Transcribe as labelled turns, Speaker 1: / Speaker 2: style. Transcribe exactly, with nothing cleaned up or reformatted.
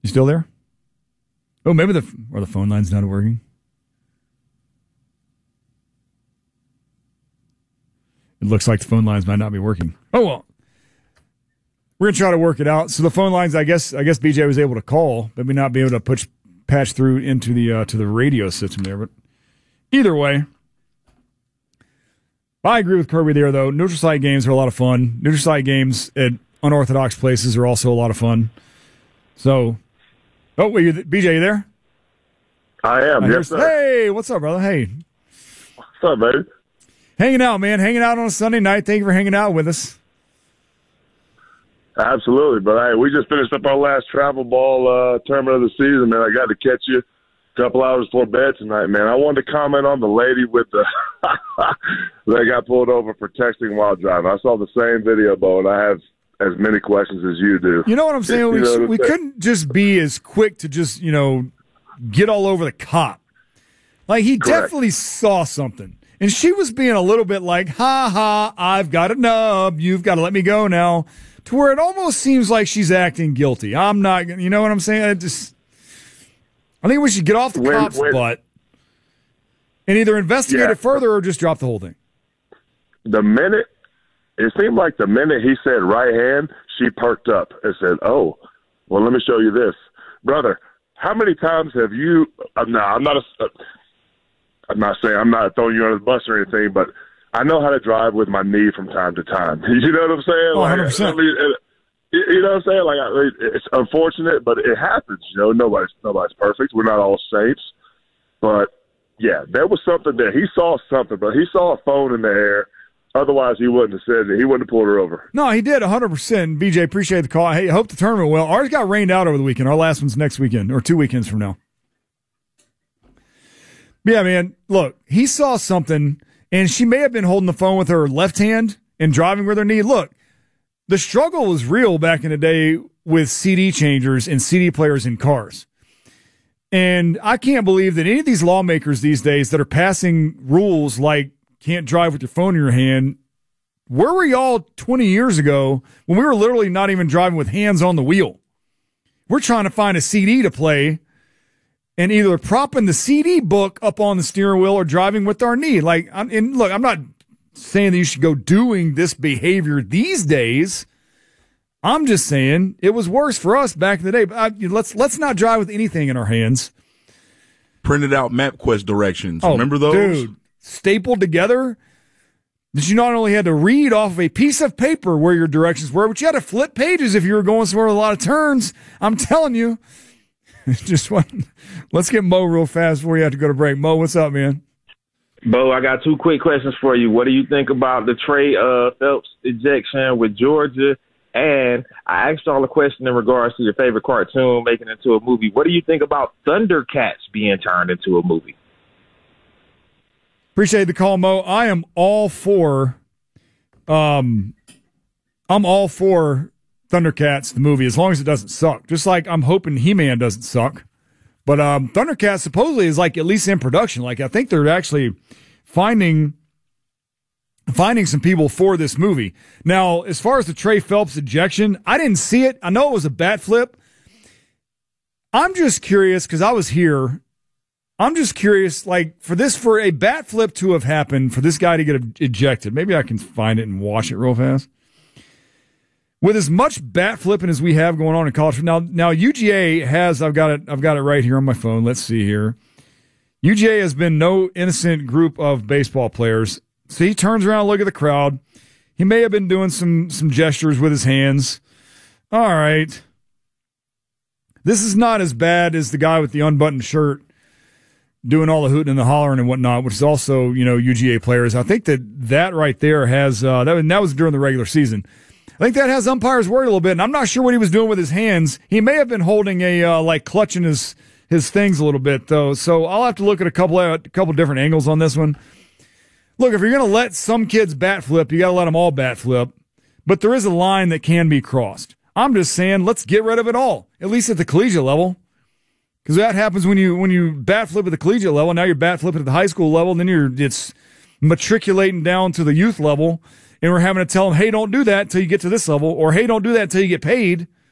Speaker 1: You still there? Oh, maybe the or the phone line's not working. It looks like the phone lines might not be working. Oh well, we're gonna try to work it out. So the phone lines, I guess, I guess B J was able to call, but we not be able to push patch through into the uh, to the radio system there. But either way, I agree with Kirby there. Though neutral site games are a lot of fun. Neutral site games at unorthodox places are also a lot of fun. So, oh, wait, you, B J, you there?
Speaker 2: I am. Yes, sir.
Speaker 1: Hey, what's up, brother? Hey,
Speaker 2: what's up, baby?
Speaker 1: Hanging out, man. Hanging out on a Sunday night. Thank you for hanging out with us.
Speaker 2: Absolutely. But hey, we just finished up our last travel ball uh, tournament of the season, man. I got to catch you a couple hours before bed tonight, man. I wanted to comment on the lady with the that got pulled over for texting while driving. I saw the same video, Bo, and I have as many questions as you do.
Speaker 1: You know what I'm saying? We, know we couldn't just be as quick to just, you know, get all over the cop. Like, he Correct. definitely saw something. And she was being a little bit like, ha ha, I've got a nub. You've got to let me go now. To where it almost seems like she's acting guilty. I'm not, you know what I'm saying? I just, I think we should get off the
Speaker 2: when,
Speaker 1: cop's
Speaker 2: when,
Speaker 1: butt and either investigate
Speaker 2: yeah.
Speaker 1: it further or just drop the whole thing.
Speaker 2: The minute, it seemed like the minute he said right hand, she perked up and said, oh, well, let me show you this. Brother, how many times have you, uh, no, I'm not a, uh, I'm not saying I'm not throwing you on the bus or anything, but I know how to drive with my knee from time to time. You know what I'm saying?
Speaker 1: Oh,
Speaker 2: like,
Speaker 1: one hundred percent.
Speaker 2: I mean, it, you know what I'm saying? Like, I, it's unfortunate, but it happens. You know, nobody's nobody's perfect. We're not all saints, but yeah, there was something there. He saw something, but he saw a phone in the air. Otherwise, he wouldn't have said it. He wouldn't have pulled her over.
Speaker 1: No, he did one hundred percent. B J, appreciate the call. Hey, hope the tournament well. Ours got rained out over the weekend. Our last one's next weekend, or two weekends from now. Yeah, man, look, he saw something, and she may have been holding the phone with her left hand and driving with her knee. Look, the struggle was real back in the day with C D changers and C D players in cars. And I can't believe that any of these lawmakers these days that are passing rules like can't drive with your phone in your hand, where were y'all twenty years ago when we were literally not even driving with hands on the wheel? We're trying to find a C D to play and either propping the C D book up on the steering wheel or driving with our knee. Like, I'm, and look, I'm not saying that you should go doing this behavior these days. I'm just saying it was worse for us back in the day. But I, let's let's not drive with anything in our hands.
Speaker 3: Printed out MapQuest directions.
Speaker 1: Oh,
Speaker 3: remember those?
Speaker 1: Dude, stapled together. That you not only had to read off of a piece of paper where your directions were, but you had to flip pages if you were going somewhere with a lot of turns. I'm telling you. Just one. Let's get Mo real fast before you have to go to break. Mo, what's up, man?
Speaker 4: Bo, I got two quick questions for you. What do you think about the Trey uh, Phelps ejection with Georgia? And I asked y'all a question in regards to your favorite cartoon making it into a movie. What do you think about Thundercats being turned into a movie?
Speaker 1: Appreciate the call, Mo. I am all for, um, I'm all for Thundercats, the movie, as long as it doesn't suck. Just like I'm hoping He-Man doesn't suck. But um, Thundercats supposedly is like at least in production. Like I think they're actually finding finding some people for this movie. Now, as far as the Trey Phelps ejection, I didn't see it. I know it was a bat flip. I'm just curious because I was here. I'm just curious, like for this, for a bat flip to have happened, for this guy to get ejected. Maybe I can find it and watch it real fast. With as much bat flipping as we have going on in college now, now U G A has. I've got it. I've got it right here on my phone. Let's see here. U G A has been no innocent group of baseball players. So he turns around, look at the crowd. He may have been doing some some gestures with his hands. All right, this is not as bad as the guy with the unbuttoned shirt doing all the hooting and the hollering and whatnot, which is also, you know, U G A players. I think that that right there has uh, that. That was during the regular season. I think that has umpires worried a little bit, and I'm not sure what he was doing with his hands. He may have been holding a uh, like clutching his his things a little bit though. So I'll have to look at a couple of, a couple different angles on this one. Look, if you're going to let some kids bat flip, you got to let them all bat flip. But there is a line that can be crossed. I'm just saying, let's get rid of it all, at least at the collegiate level. Because that happens when you when you bat flip at the collegiate level. Now you're bat flipping at the high school level, and then you're it's matriculating down to the youth level. And we're having to tell them, hey, don't do that until you get to this level, or hey, don't do that until you get paid.